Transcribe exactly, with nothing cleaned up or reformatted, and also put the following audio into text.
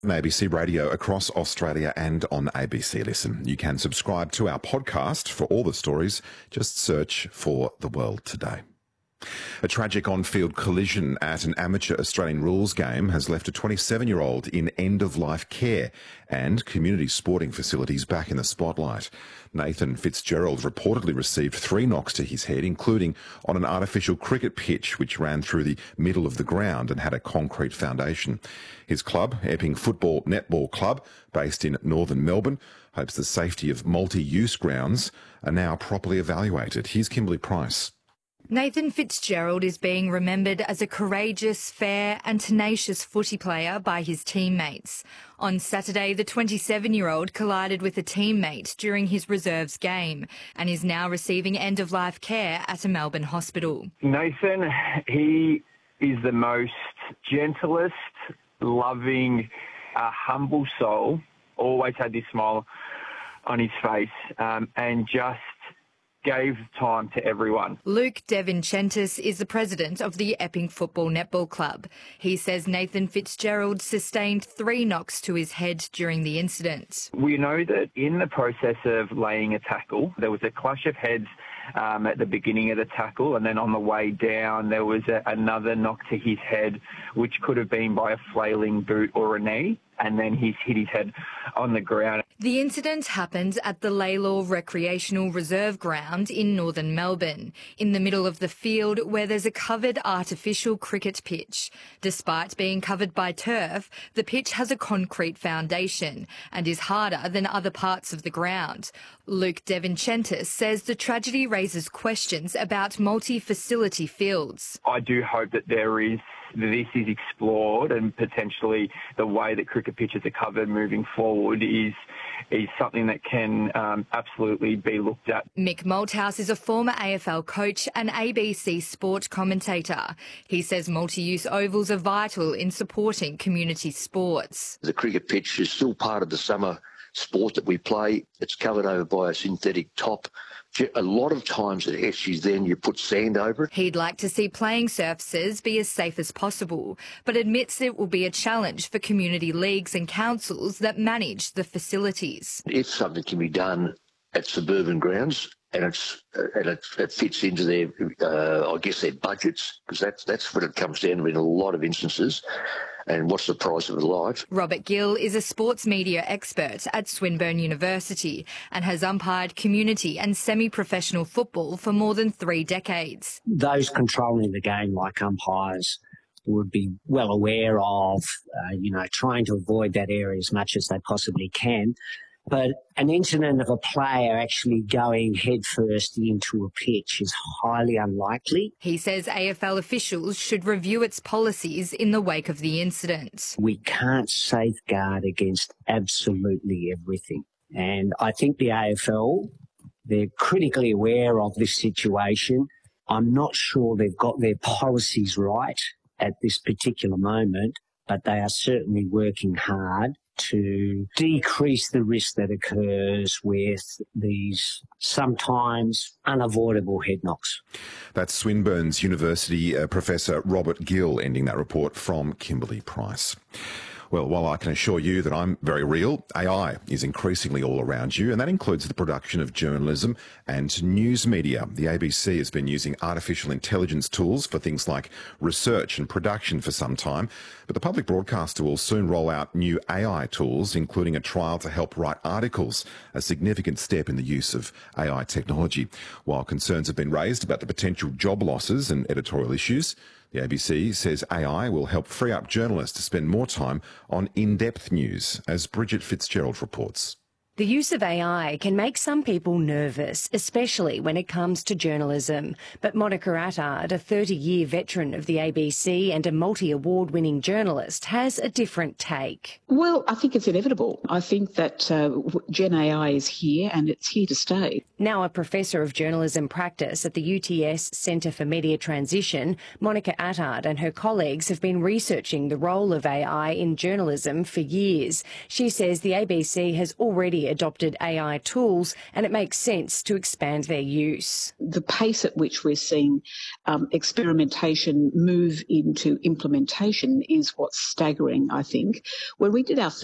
On A B C Radio across Australia and on A B C Listen. You can subscribe to our podcast for all the stories. Just search for The World Today. A tragic on-field collision at an amateur Australian rules game has left a twenty-seven-year-old in end-of-life care and community sporting facilities back in the spotlight. Nathan Fitzgerald reportedly received three knocks to his head, including on an artificial cricket pitch which ran through the middle of the ground and had a concrete foundation. His club, Epping Football Netball Club, based in northern Melbourne, hopes the safety of multi-use grounds are now properly evaluated. Here's Kimberly Price. Nathan Fitzgerald is being remembered as a courageous, fair and tenacious footy player by his teammates. On Saturday, the twenty-seven-year-old collided with a teammate during his reserves game and is now receiving end-of-life care at a Melbourne hospital. Nathan, he is the most gentlest, loving, uh, humble soul. Always had this smile on his face um, and just gave time to everyone. Luke DeVincentis is the president of the Epping Football Netball Club. He says Nathan Fitzgerald sustained three knocks to his head during the incident. We know that in the process of laying a tackle, there was a clash of heads um, at the beginning of the tackle, and then on the way down there was a, another knock to his head, which could have been by a flailing boot or a knee, and then he's hit his head on the ground. The incident happened at the Laylaw Recreational Reserve Ground in northern Melbourne, in the middle of the field where there's a covered artificial cricket pitch. Despite being covered by turf, the pitch has a concrete foundation and is harder than other parts of the ground. Luke DeVincentis says the tragedy raises questions about multi-facility fields. I do hope that there is this is explored and potentially the way that cricket pitches are covered moving forward is is something that can um, absolutely be looked at. Mick Malthouse is a former A F L coach and A B C sport commentator. He says multi-use ovals are vital in supporting community sports. The cricket pitch is still part of the summer sport that we play. It's covered over by a synthetic top. A lot of times at Eschies then you put sand over it. He'd like to see playing surfaces be as safe as possible, but admits it will be a challenge for community leagues and councils that manage the facilities. If something can be done at suburban grounds and it's and it, it fits into their, uh, I guess, their budgets, because that's, that's what it comes down to in a lot of instances. And what's the price of a life? Robert Gill is a sports media expert at Swinburne University and has umpired community and semi-professional football for more than three decades. Those controlling the game, like umpires, would be well aware of, uh, you know, trying to avoid that area as much as they possibly can. But an incident of a player actually going headfirst into a pitch is highly unlikely. He says A F L officials should review its policies in the wake of the incident. We can't safeguard against absolutely everything. And I think the A F L, they're critically aware of this situation. I'm not sure they've got their policies right at this particular moment, but they are certainly working hard to decrease the risk that occurs with these sometimes unavoidable head knocks. That's Swinburne's University uh, Professor Robert Gill ending that report from Kimberly Price. Well, while I can assure you that I'm very real, A I is increasingly all around you, and that includes the production of journalism and news media. The A B C has been using artificial intelligence tools for things like research and production for some time, but the public broadcaster will soon roll out new A I tools, including a trial to help write articles, a significant step in the use of A I technology. While concerns have been raised about the potential job losses and editorial issues, the A B C says A I will help free up journalists to spend more time on in-depth news, as Bridget Fitzgerald reports. The use of A I can make some people nervous, especially when it comes to journalism. But Monica Attard, a thirty-year veteran of the A B C and a multi-award-winning journalist, has a different take. Well, I think it's inevitable. I think that uh, Gen A I is here and it's here to stay. Now a professor of journalism practice at the U T S Centre for Media Transition, Monica Attard and her colleagues have been researching the role of A I in journalism for years. She says the A B C has already already adopted A I tools, and it makes sense to expand their use. The pace at which we're seeing um, experimentation move into implementation is what's staggering, I think. When we did our